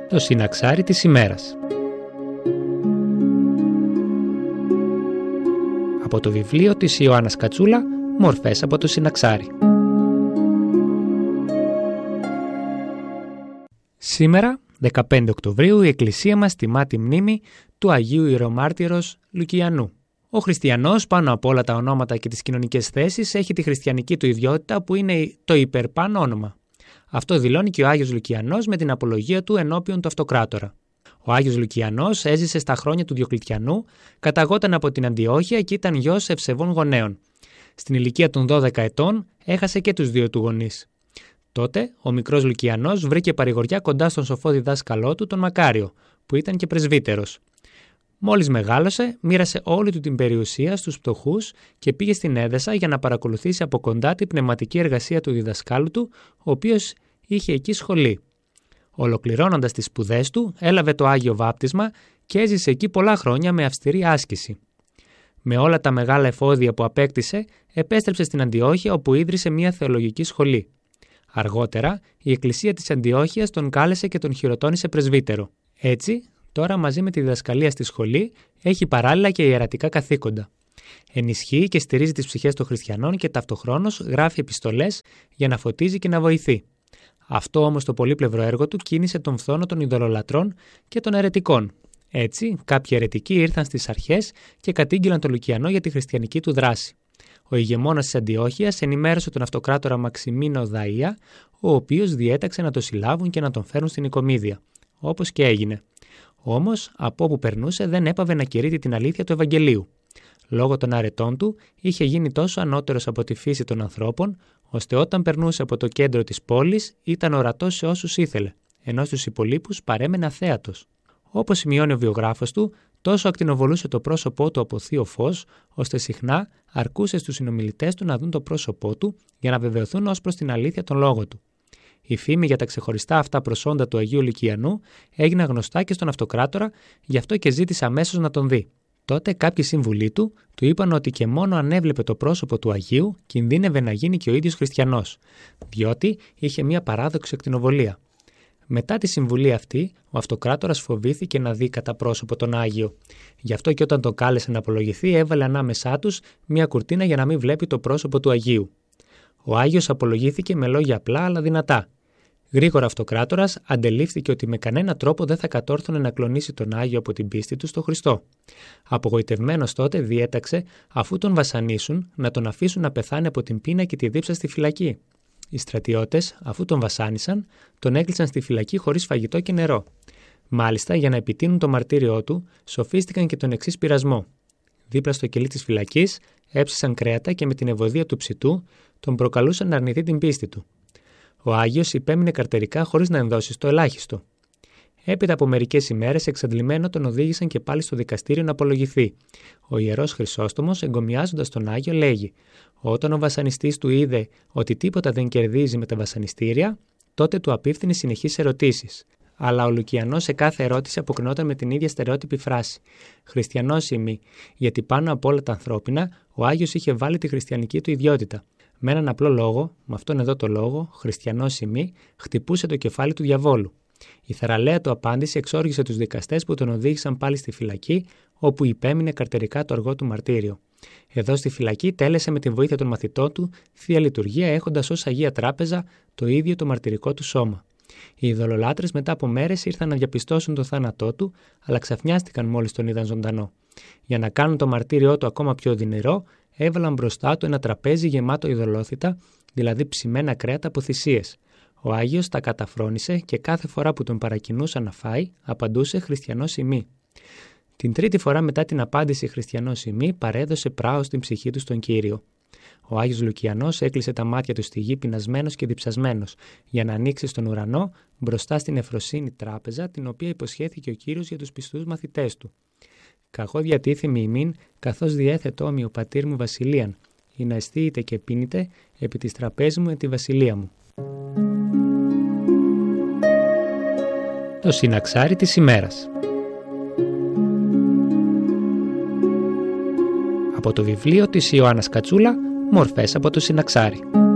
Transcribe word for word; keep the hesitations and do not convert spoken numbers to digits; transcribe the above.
Το συναξάρι της ημέρας. Από το βιβλίο της Ιωάννας Κατσούλα, μορφές από το συναξάρι. Σήμερα, δεκαπέντε Οκτωβρίου, η Εκκλησία μας τιμά τη μνήμη του Αγίου Ιερομάρτυρος Λουκιανού. Ο χριστιανός, πάνω από όλα τα ονόματα και τις κοινωνικές θέσεις, έχει τη χριστιανική του ιδιότητα που είναι το υπερπάνω όνομα. Αυτό δηλώνει και ο Άγιος Λουκιανός με την απολογία του ενώπιον του Αυτοκράτορα. Ο Άγιος Λουκιανός έζησε στα χρόνια του Διοκλητιανού, καταγόταν από την Αντιόχεια και ήταν γιος ευσεβών γονέων. Στην ηλικία των δώδεκα ετών έχασε και τους δύο του γονείς. Τότε ο μικρός Λουκιανός βρήκε παρηγοριά κοντά στον σοφό διδάσκαλό του, τον Μακάριο, που ήταν και πρεσβύτερος. Μόλις μεγάλωσε, μοίρασε όλη του την περιουσία στους φτωχούς και πήγε στην Έδεσα για να παρακολουθήσει από κοντά την πνευματική εργασία του διδασκάλου του, ο οποίος είχε εκεί σχολή. Ολοκληρώνοντας τις σπουδές του, έλαβε το Άγιο Βάπτισμα και έζησε εκεί πολλά χρόνια με αυστηρή άσκηση. Με όλα τα μεγάλα εφόδια που απέκτησε, επέστρεψε στην Αντιόχεια, όπου ίδρυσε μια θεολογική σχολή. Αργότερα, η Εκκλησία της Αντιόχειας τον κάλεσε και τον χειροτώνησε πρεσβύτερο. Έτσι, τώρα μαζί με τη διδασκαλία στη σχολή, έχει παράλληλα και ιερατικά καθήκοντα. Ενισχύει και στηρίζει τις ψυχές των χριστιανών και ταυτοχρόνως γράφει επιστολές για να φωτίζει και να βοηθεί. Αυτό όμως το πολύπλευρο έργο του κίνησε τον φθόνο των ειδωλολατρών και των αιρετικών. Έτσι, κάποιοι αιρετικοί ήρθαν στις αρχές και κατήγγειλαν τον Λουκιανό για τη χριστιανική του δράση. Ο ηγεμόνας της Αντιόχειας ενημέρωσε τον αυτοκράτορα Μαξιμίνο Δαΐα, ο οποίος διέταξε να τον συλλάβουν και να τον φέρουν στην Οικομίδια. Όπως και έγινε. Όμως, από όπου περνούσε, δεν έπαβε να κηρύττει την αλήθεια του Ευαγγελίου. Λόγω των αρετών του, είχε γίνει τόσο ανώτερος από τη φύση των ανθρώπων, ώστε όταν περνούσε από το κέντρο της πόλης, ήταν ορατός σε όσους ήθελε, ενώ στους υπολείπους παρέμενε αθέατος. Όπως σημειώνει ο βιογράφος του, τόσο ακτινοβολούσε το πρόσωπό του από θείο φως, ώστε συχνά αρκούσε στους συνομιλητές του να δουν το πρόσωπό του για να βεβαιωθούν ως προς την αλήθεια των λόγων του. Η φήμη για τα ξεχωριστά αυτά προσόντα του Αγίου Λουκιανού έγιναν γνωστά και στον Αυτοκράτορα, γι' αυτό και ζήτησε αμέσως να τον δει. Τότε κάποιοι σύμβουλοι του του είπαν ότι και μόνο αν έβλεπε το πρόσωπο του Αγίου, κινδύνευε να γίνει και ο ίδιος χριστιανός, διότι είχε μια παράδοξη ακτινοβολία. Μετά τη συμβουλή αυτή, ο Αυτοκράτορας φοβήθηκε να δει κατά πρόσωπο τον Άγιο. Γι' αυτό και όταν τον κάλεσε να απολογηθεί, έβαλε ανάμεσά τους μια κουρτίνα για να μην βλέπει το πρόσωπο του Αγίου. Ο Άγιος απολογήθηκε με λόγια απλά αλλά δυνατά. Γρήγορα ο Αυτοκράτορας αντελήφθηκε ότι με κανένα τρόπο δεν θα κατόρθωνε να κλονίσει τον Άγιο από την πίστη του στο Χριστό. Απογοητευμένος τότε διέταξε, αφού τον βασανίσουν, να τον αφήσουν να πεθάνει από την πείνα και τη δίψα στη φυλακή. Οι στρατιώτες, αφού τον βασάνισαν, τον έκλεισαν στη φυλακή χωρίς φαγητό και νερό. Μάλιστα, για να επιτείνουν το μαρτύριό του, σοφίστηκαν και τον εξής πειρασμό. Δίπλα στο κελί της φυλακής έψησαν κρέατα και με την ευωδία του ψητού τον προκαλούσαν να αρνηθεί την πίστη του. Ο Άγιος υπέμεινε καρτερικά χωρίς να ενδώσει στο ελάχιστο. Έπειτα από μερικές ημέρες, εξαντλημένο, τον οδήγησαν και πάλι στο δικαστήριο να απολογηθεί. Ο ιερός Χρυσόστομος, εγκομιάζοντας τον Άγιο, λέγει: Όταν ο βασανιστής του είδε ότι τίποτα δεν κερδίζει με τα βασανιστήρια, τότε του απίφθινε συνεχείς ερωτήσεις. Αλλά ο Λουκιανός σε κάθε ερώτηση αποκρινόταν με την ίδια στερεότυπη φράση: Χριστιανός είμαι, γιατί πάνω από όλα τα ανθρώπινα, ο Άγιος είχε βάλει τη χριστιανική του ιδιότητα. Με έναν απλό λόγο, με αυτόν εδώ το λόγο, χριστιανός ημί, χτυπούσε το κεφάλι του διαβόλου. Η θαραλέα του απάντηση εξόργησε τους δικαστές που τον οδήγησαν πάλι στη φυλακή, όπου υπέμεινε καρτερικά το αργό του μαρτύριο. Εδώ στη φυλακή τέλεσε με τη βοήθεια των μαθητών του θεία λειτουργία, έχοντας ως Αγία Τράπεζα το ίδιο το μαρτυρικό του σώμα. Οι ειδωλολάτρες μετά από μέρες ήρθαν να διαπιστώσουν το θάνατό του, αλλά ξαφνιάστηκαν μόλις τον είδαν ζωντανό. Για να κάνουν το μαρτύριό του ακόμα πιο οδυνηρό, έβαλαν μπροστά του ένα τραπέζι γεμάτο ειδωλόθητα, δηλαδή ψημένα κρέατα από θυσίες. Ο Άγιος τα καταφρόνησε και κάθε φορά που τον παρακινούσαν να φάει, απαντούσε «Χριστιανός ημί». Την τρίτη φορά μετά την απάντηση «Χριστιανός ημί» παρέδωσε πράος στην ψυχή του στον Κύριο. Ο Άγιος Λουκιανός έκλεισε τα μάτια του στη γη πεινασμένος και διψασμένος, για να ανοίξει στον ουρανό μπροστά στην ευφροσύνη τράπεζα, την οποία υποσχέθηκε ο Κύριος για τους πιστούς μαθητές του. «Καγώ διατίθεμη ημίν, καθώς διέθετο όμοι ο πατήρ μου βασιλείαν, ή να αισθείετε και πίνετε επί της τραπέζης μου εν τη βασιλεία μου». Το συναξάρι της ημέρας. Από το βιβλίο της Ιωάννας Κατσούλα, μορφές από το συναξάρι.